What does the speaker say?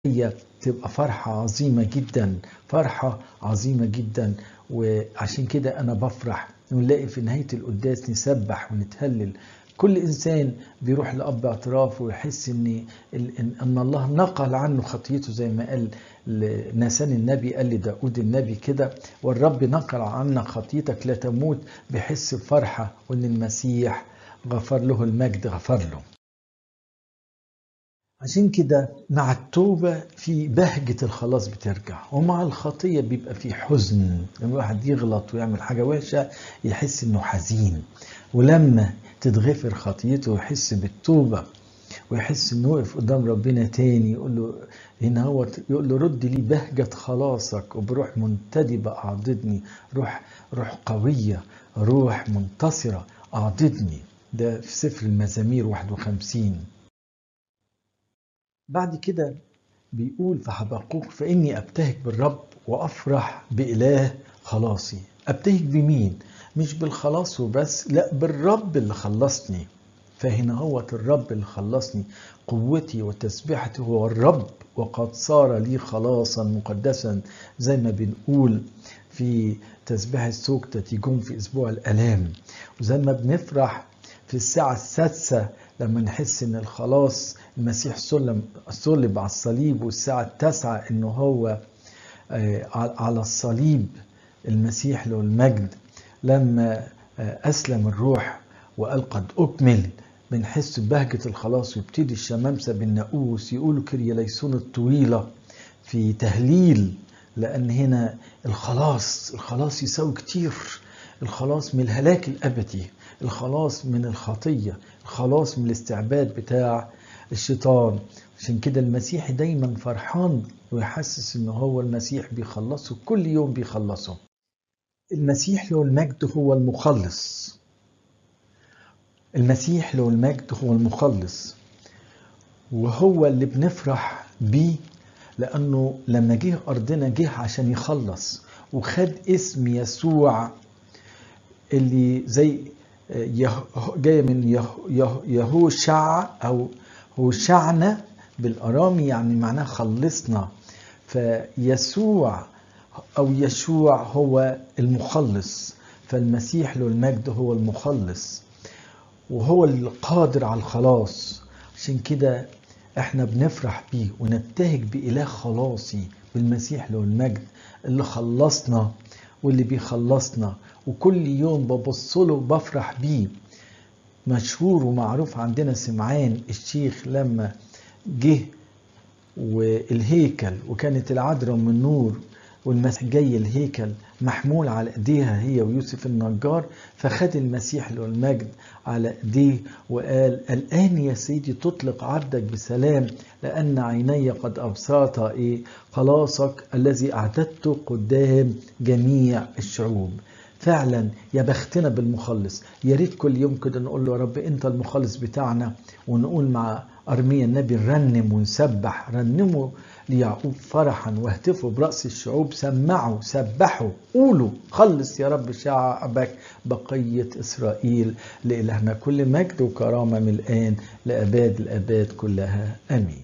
هي تبقى فرحة عظيمة جدا، فرحة عظيمة جدا. وعشان كده أنا بفرح ونلاقي في نهاية القداس نسبح ونتهلل. كل إنسان بيروح لأب اعتراف ويحس إن الله نقل عنه خطيته، زي ما قال ناسان النبي، قال لداود النبي كده: والرب نقل عنا خطيتك لا تموت. بيحس بفرحة وإن المسيح غفر له، المجد غفر له. عشان كده مع التوبة في بهجة الخلاص بترجع، ومع الخطية بيبقى في حزن. لما الواحد يغلط ويعمل حاجة وحشة يحس انه حزين، ولما تتغفر خطيته يحس بالتوبة ويحس انه وقف قدام ربنا تاني، يقول له هنا هو، يقول له: رد لي بهجة خلاصك وبروح منتدبة أعضدني. روح قوية، روح منتصرة أعضدني. ده في سفر المزامير 51. بعد كده بيقول في حبقوق: فإني أبتهج بالرب وأفرح بإله خلاصي. أبتهج بمين؟ مش بالخلاص وبس، لا، بالرب اللي خلصني. فهنا هو الرب اللي خلصني، قوتي وتسبيحتي هو الرب، وقد صار لي خلاصا مقدسا، زي ما بنقول في تسبيح السوكتة تيجون في أسبوع الآلام. وزي ما بنفرح في الساعة السادسة لما نحس ان الخلاص المسيح صلب على الصليب، والساعة التاسعة انه هو على الصليب المسيح له المجد لما أسلم الروح وقال قد أكمل، بنحس ببهجة الخلاص. ويبتدي الشمامسة بالناقوس يقولوا كرياليسون الطويلة في تهليل، لأن هنا الخلاص يساوي كتير. الخلاص من الهلاك الأبدي، الخلاص من الخطية، الخلاص من الاستعباد بتاع الشيطان. عشان كده المسيح دايما فرحان ويحسس انه هو المسيح بيخلصه، كل يوم بيخلصه. المسيح له المجد هو المخلص. المسيح له المجد هو المخلص، وهو اللي بنفرح بيه، لأنه لما جه أرضنا جه عشان يخلص، وخد اسم يسوع اللي زي جاي من يهوشع أو هوشعنا بالأرامي، يعني معناه خلصنا. فيسوع أو يشوع هو المخلص، فالمسيح له المجد هو المخلص، وهو القادر على الخلاص. عشان كده احنا بنفرح بيه ونبتهج بإله خلاصي، بالمسيح له المجد اللي خلصنا واللي بيخلصنا، وكل يوم ببصله وبفرح بيه. مشهور ومعروف عندنا سمعان الشيخ لما جه والهيكل، وكانت العذراء من نور والمسيح جاي الهيكل محمول على ايديها هي ويوسف النجار، فخد المسيح له المجد على ايديه وقال: الآن يا سيدي تطلق عبدك بسلام، لأن عيني قد أبصرتا خلاصك الذي أعددته قدام جميع الشعوب. فعلا يا بختنا بالمخلص. يا ريت كل يوم كده نقول له: يا رب انت المخلص بتاعنا. ونقول مع أرميا النبي: نرنم ونسبح، رنموا ليعقوب فرحا واهتفوا برأس الشعوب، سمعوا سبحوا قولوا خلص يا رب شعبك بقية إسرائيل. لإلهنا كل مجد وكرامة من الآن لأباد الآباد كلها، آمين.